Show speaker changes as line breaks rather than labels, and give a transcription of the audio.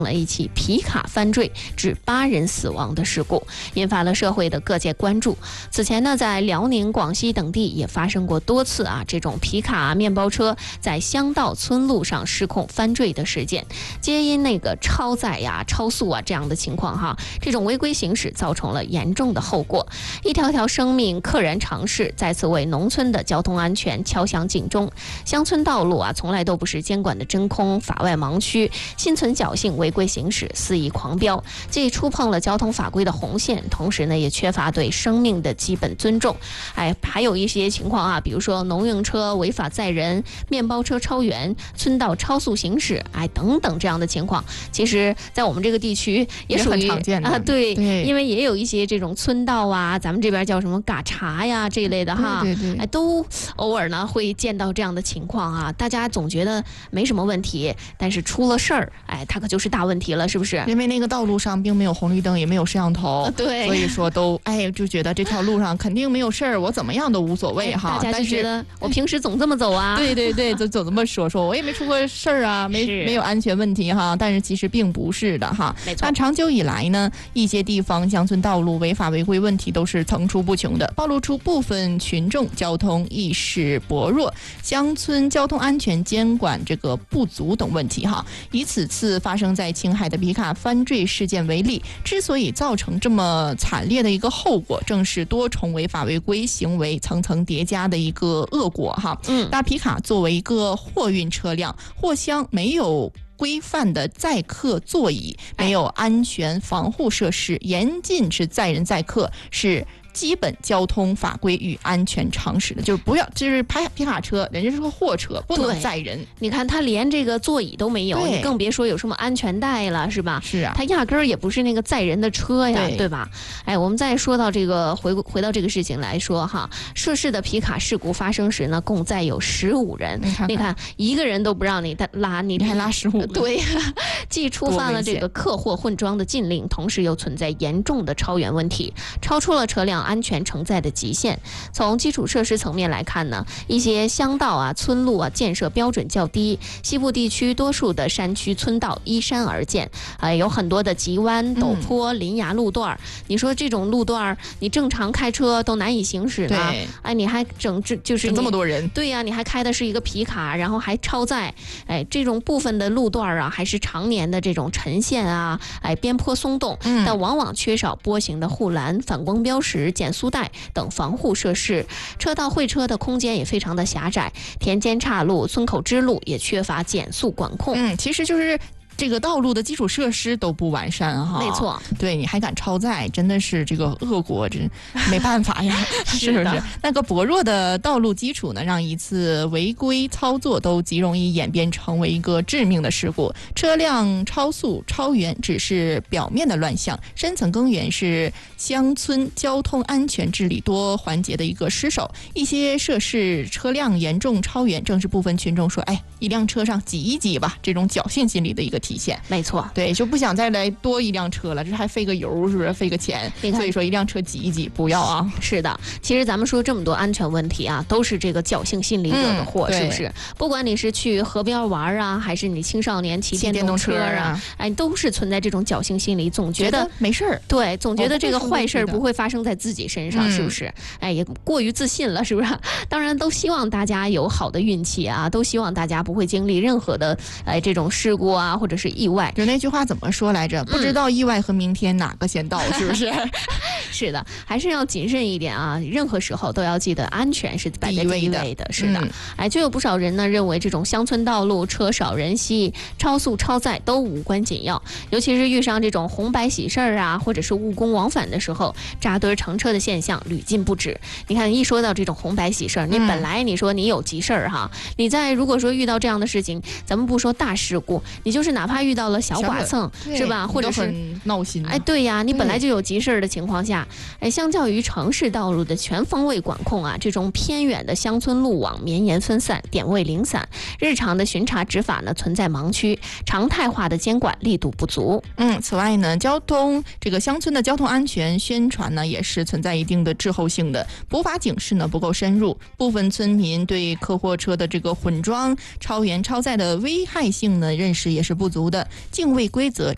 了一起皮卡翻坠致8人死亡的事故，引发了社会的各界关注。此前呢，在辽宁、广西等地也发生过多次这种皮卡面包车在乡道村路上失控翻坠的事件，皆因那个超载超速这样的情况这种违规行驶造成了严重的后果。一条条生命溘然长逝，再次为农村的交通安全敲响警钟。乡村道路从来都不是监管的真空、法外盲区，心存侥幸违规行驶、肆意狂飙，既触碰了交通法规的红线，同时呢也缺乏对生命的基本尊重。还有一些情况比如说农用车违法载人、面包车超员、村道超速行驶等等这样的情况，其实在我们这个地区也属于
很常见的
对，因为也有一些这种村道咱们这边叫什么嘎查这一类的
对，
都偶尔呢会见到这样的情况大家总觉得没什么问题，但是出了事儿它可就是大问题了，是不是？
因为那个道路上并没有红绿灯，也没有摄像头，
对，
所以说都就觉得这条路上肯定没有事儿，我怎么样都无所谓
大家就觉得我平时总这么走
对，总这么说我也没出过事儿没有安全问题但是其实并不是的
没错。
那长久以来呢，一些地方乡村道路违法违规问题都是层出不穷的，暴露出部分群众交通意识薄弱、乡村交通安全监管这个不足等问题以此次发生在青海的皮卡翻坠事件为例，之所以造成这么惨烈的一个后果，正是多重违法违规行为层层叠加的一个恶果大皮卡作为一个货运车辆，货箱没有规范的载客座椅，没有安全防护设施，严禁是载人载客，是基本交通法规与安全常识的，就是皮卡车，人家是个货车，不能载人。
你看他连这个座椅都没有，你更别说有什么安全带了，是吧？
是
他压根儿也不是那个载人的车呀，对吧？我们再说到这个回到这个事情来说涉事的皮卡事故发生时呢，共载有15人。你看一个人都不让你拉，你
还拉15个，
对，既触犯了这个客货混装的禁令，同时又存在严重的超员问题，超出了车辆安全承载的极限。从基础设施层面来看呢，一些乡道村路建设标准较低，西部地区多数的山区村道依山而建，有很多的急弯、陡坡、林崖路段。你说这种路段，你正常开车都难以行驶呢，你还就是
这么多人，
对呀，你还开的是一个皮卡，然后还超载，这种部分的路段还是常年的这种沉陷边坡松动，但往往缺少波形的护栏、反光标识、减速带等防护设施，车道会车的空间也非常的狭窄，田间岔路、村口支路也缺乏减速管控。
其实就是这个道路的基础设施都不完善
没错，
对，你还敢超载，真的是这个恶果，真没办法呀，是不是？那个薄弱的道路基础呢，让一次违规操作都极容易演变成为一个致命的事故。车辆超速、超员只是表面的乱象，深层根源是乡村交通安全治理多环节的一个失守。一些涉事车辆严重超员，正是部分群众说，一辆车上挤一挤吧，这种侥幸心理的一个体现。
没错，
对，就不想再来多一辆车了，这还费个油，是不是费个钱？所以说一辆车挤一挤不要
是的，其实咱们说这么多安全问题都是这个侥幸心理惹的祸，是不是？不管你是去河边玩还是你青少年骑电动车都是存在这种侥幸心理，总觉得
没事儿，
对，总觉得这个坏事不会发生在自己身上，是不是？也过于自信了，是不是？当然都希望大家有好的运气都希望大家不会经历任何的这种事故或者是意外。
就那句话怎么说来着？不知道意外和明天哪个先到，是不是？
是的，还是要谨慎一点任何时候都要记得安全是摆在第一位的。是的，就有不少人呢认为这种乡村道路车少人稀、超速超载都无关紧要，尤其是遇上这种红白喜事儿或者是务工往返的时候，扎堆乘车的现象屡禁不止。你看，一说到这种红白喜事儿，你本来你说你有急事儿你在如果说遇到这样的事情，咱们不说大事故，你就是哪怕遇到了小剐蹭，是吧？或者是
很闹心。
对呀，你本来就有急事儿的情况下，相较于城市道路的全方位管控这种偏远的乡村路网绵延分散、点位零散，日常的巡查执法呢存在盲区，常态化的监管力度不足。
此外呢，这个乡村的交通安全宣传呢也是存在一定的滞后性的，普法警示呢不够深入，部分村民对客货车的这个混装、超员、超载的危害性呢认识也是不足的，敬畏规则